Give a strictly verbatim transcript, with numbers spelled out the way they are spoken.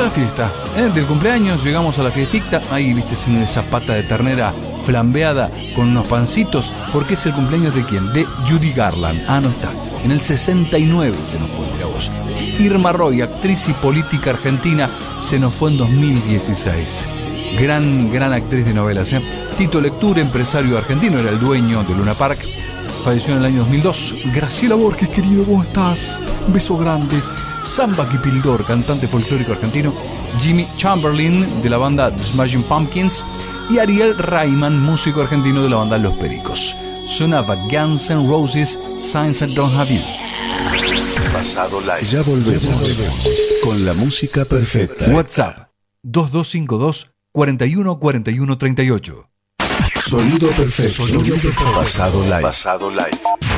la fiesta, ¿eh? Del cumpleaños, llegamos a la fiestita. Ahí, viste, esa pata de ternera flambeada con unos pancitos. Porque es el cumpleaños de quién? De Judy Garland. Ah, no está. En el sesenta y nueve se nos fue, mira vos. Irma Roy, actriz y política argentina, se nos fue en dos mil dieciséis. Gran, gran actriz de novelas, ¿eh? Tito Lecture, empresario argentino, era el dueño de Luna Park. Falleció en el año dos mil dos. Graciela Borges, querido, ¿cómo estás? Un beso grande. Samba Kipildor, cantante folclórico argentino. Jimmy Chamberlain, de la banda The Smashing Pumpkins. Y Ariel Rayman, músico argentino de la banda Los Pericos. Sonaba Guns N' Roses, Signs I Don't Have You. Pasado Live. Ya volvemos, ya volvemos con la música perfecta. WhatsApp dos dos cinco dos, cuatro uno cuatro uno tres ocho. Sonido perfecto. Sonido perfecto. Pasado Live. Pasado Live.